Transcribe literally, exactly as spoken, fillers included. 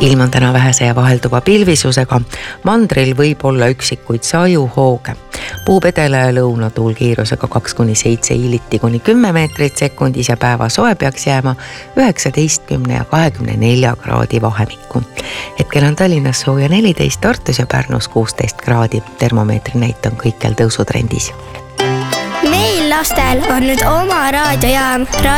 ilm on täna vähese ja vahelduva pilvisusega. Mandril võib olla üksikuid sajuhooge. Puhub edela ja lõunatuul kiirusega kaks kuni seitse hiiliti kuni kümme meetrit sekundis ja päeva soe peaks jääma üheksateistkümne ja kahekümne nelja kraadi vahemikku. Hetkel on Tallinnas sooja neliteist, Tartus ja Pärnus kuusteist kraadi. Termomeetri näit on kõikjal tõusutrendis. Meil lastel on nüüd oma raadiojaam.